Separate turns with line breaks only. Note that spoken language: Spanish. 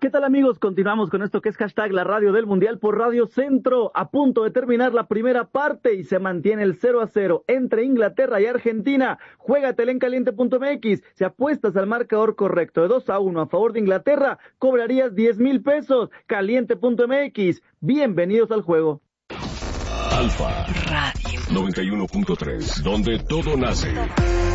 ¿Qué tal, amigos? Continuamos con esto que es hashtag la radio del Mundial por Radio Centro. A punto de terminar la primera parte y se mantiene el 0-0 entre Inglaterra y Argentina. Juégatela en caliente.mx. Si apuestas al marcador correcto de 2-1 a favor de Inglaterra, cobrarías 10,000 pesos. Caliente.mx. Bienvenidos al juego.
Alfa Radio 91.3, donde todo nace.